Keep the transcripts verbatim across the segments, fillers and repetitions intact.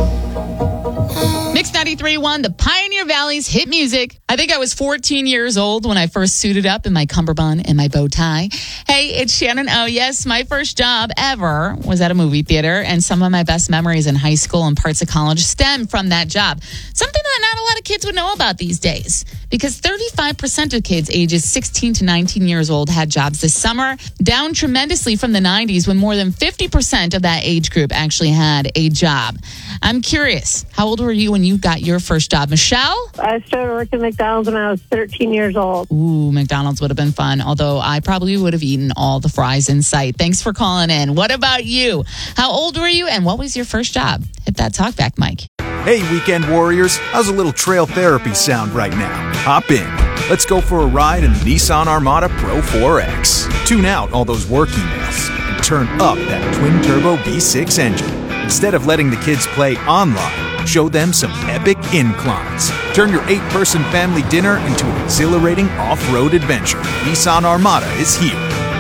Mix ninety-three point one, the Pioneer Valley's hit music. I think I was fourteen years old when I first suited up in my cummerbund and my bow tie. Hey, it's Shannon. Oh, yes, my first job ever was at a movie theater, and some of my best memories in high school and parts of college stem from that job. Something that not a lot of kids would know about these days, because thirty-five percent of kids ages sixteen to nineteen years old had jobs this summer, down tremendously from the nineties when more than fifty percent of that age group actually had a job. I'm curious, how old were you when you got your first job? Michelle? I started working at McDonald's when I was thirteen years old. Ooh, McDonald's would have been fun, although I probably would have eaten all the fries in sight. Thanks for calling in. What about you? How old were you and what was your first job? Hit that talkback mic. Hey, weekend warriors. How's a little trail therapy sound right now? Hop in. Let's go for a ride in the Nissan Armada Pro four X. Tune out all those work emails and turn up that twin-turbo V six engine. Instead of letting the kids play online, show them some epic inclines. Turn your eight-person family dinner into an exhilarating off-road adventure. Nissan Armada is here.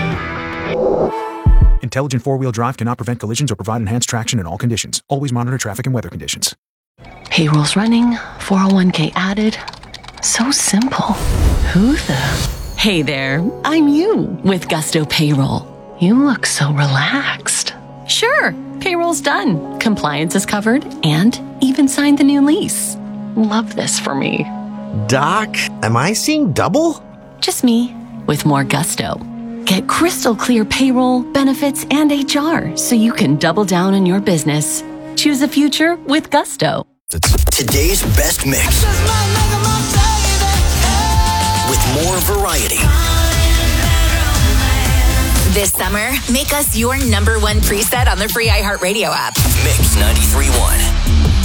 Intelligent four-wheel drive cannot prevent collisions or provide enhanced traction in all conditions. Always monitor traffic and weather conditions. Payroll's running, four oh one k added. So simple. Who the? Hey there, I'm you with Gusto Payroll. You look so relaxed. Sure, payroll's done. Compliance is covered and even signed the new lease. Love this for me. Doc, am I seeing double? Just me with more gusto. Get crystal clear payroll, benefits, and H R so you can double down on your business. Choose a future with Gusto. Today's best mix with more variety. This summer, make us your number one preset on the free iHeartRadio app. Mix ninety-three point one.